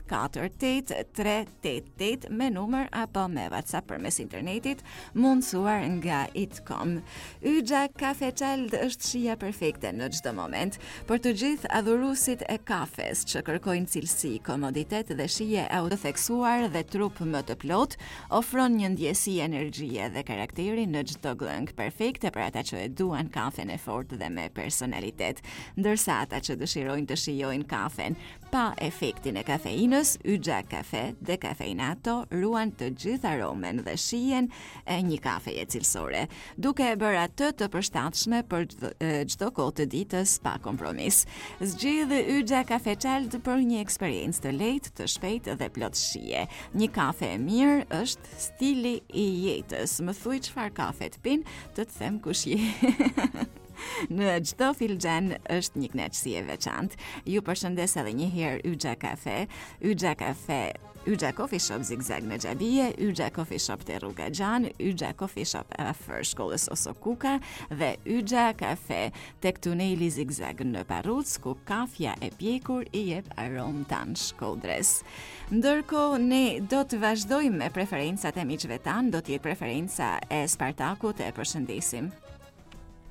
069-488-388 me numër apo me WhatsApp përmes internetit mundësuar nga Itcom. Yxha Cafe Child është shija perfekte në çdo moment për të gjithë adhuruesit e kafes që kërkojnë cilësi, komoditet dhe shije autotheksuar dhe trup më të plot, ofron një ndjesi energjie dhe karakteri në çdo glëng, perfekte për ata që e duan kafen e fortë dhe me personalitet, ndërsa ata që dëshirojnë të shijojnë kafen pa efektin e kafeinës, Yxha Cafe Decafeinato ruan të gjithë aromen dhe shijen e një kafeje cilësore, duke e bërë atë të përshtatshme për çdo kohë të ditës pa kompromis. Zgjidh Yxha Cafe Child për një eksperiencë të lehtë, të shpejtë dhe plot shije. Një kafe e mirë është stili i jetës. Më thuaj çfarë kafe të pin, të them kush je. Në çdo filxhan është një kënaqësi e veçantë. Ju përshëndes edhe një herë Yxha Cafe, Yxha Coffee Shop Zigzag në Xhabije, Yxha Coffee Shop te Rruga Xhan, Yxha Coffee Shop afër shkollës Osokuka dhe Yxha Cafe tek tuneli Zigzag në Parruc, ku kafja e pjekur i jep aromë tan shkodres. Ndërkohë ne do të vazhdojmë me preferencat e miqve tan, do të jetë preferenca e Spartakut, e përshëndesim.